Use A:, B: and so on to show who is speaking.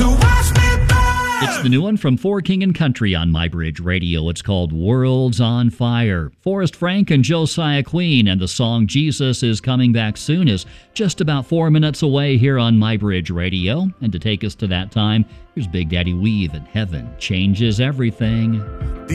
A: So watch me burn.
B: It's the new one from For King and Country on MyBridge Radio. It's called Worlds on Fire. Forrest Frank and Josiah Queen and the song Jesus is Coming Back Soon is just about 4 minutes away here on MyBridge Radio. And to take us to that time, here's Big Daddy Weave and Heaven Changes Everything.